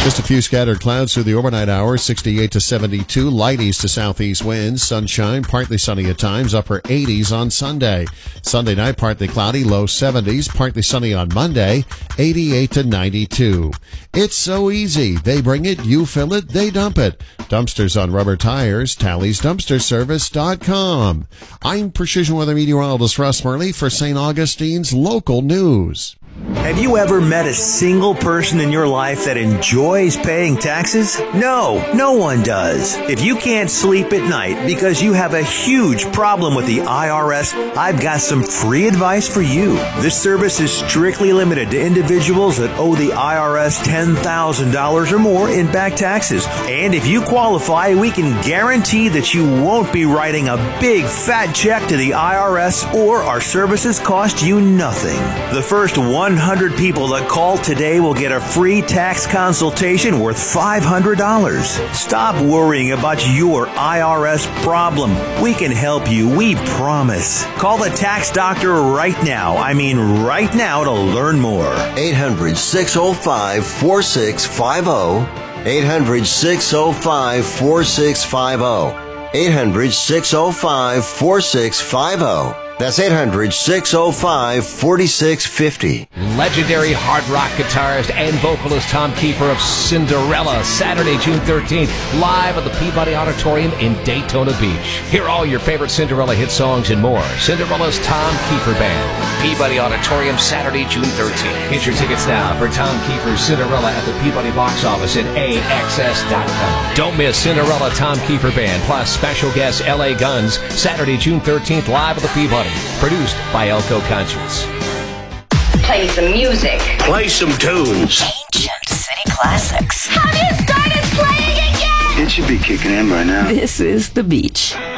Just a few scattered clouds through the overnight hours, 68 to 72. Light east to southeast winds. Sunshine, partly sunny at times, upper 80s on Sunday. Sunday night, partly cloudy, low 70s. Partly sunny on Monday, 88 to 92. It's so easy. They bring it, you fill it, they dump it. Dumpsters on rubber tires, TallysDumpsterService.com. I'm Precision Weather Meteorologist Russ Murley for St. Augustine's Local News. Have you ever met a single person in your life that enjoys paying taxes? No, no one does. If you can't sleep at night because you have a huge problem with the IRS, I've got some free advice for you. This service is strictly limited to individuals that owe the IRS $10,000 or more in back taxes. And if you qualify, we can guarantee that you won't be writing a big fat check to the IRS, or our services cost you nothing. The first 100 people that call today will get a free tax consultation worth $500. Stop worrying about your IRS problem. We can help you, we promise. Call the tax doctor right now. I mean right now to learn more. 800-605-4650. 800-605-4650. 800-605-4650. That's 800-605-4650. Legendary hard rock guitarist and vocalist Tom Kiefer of Cinderella, Saturday, June 13th, live at the Peabody Auditorium in Daytona Beach. Hear all your favorite Cinderella hit songs and more. Cinderella's Tom Kiefer Band. Peabody Auditorium, Saturday, June 13th. Get your tickets now for Tom Kiefer's Cinderella at the Peabody box office at AXS.com. Don't miss Cinderella Tom Kiefer Band, plus special guest L.A. Guns, Saturday, June 13th, live at the Peabody. Produced by Elko Conscience. Play some music. Play some tunes. Ancient city classics. Have you started playing again? It should be kicking in by now. This is The Beach.